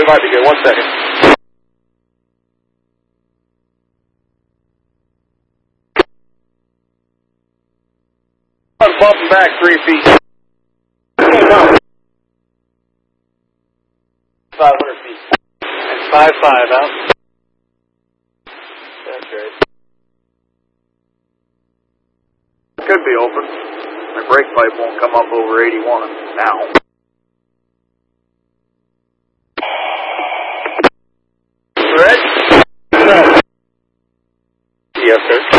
might be good. 1 second. I'm bumping back 3 feet. 500 feet. And 5.5 out. That's right. Could be open. My brake pipe won't come up over 81 now. Red? No. Yes, sir.